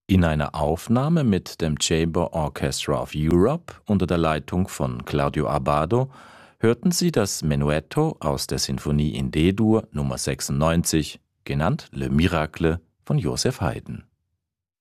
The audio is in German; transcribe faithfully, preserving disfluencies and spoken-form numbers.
In einer Aufnahme mit dem Chamber Orchestra of Europe unter der Leitung von Claudio Abbado hörten Sie das Menuetto aus der Sinfonie in D-Dur Nummer sechsundneunzig, genannt Le Miracle von Joseph Haydn.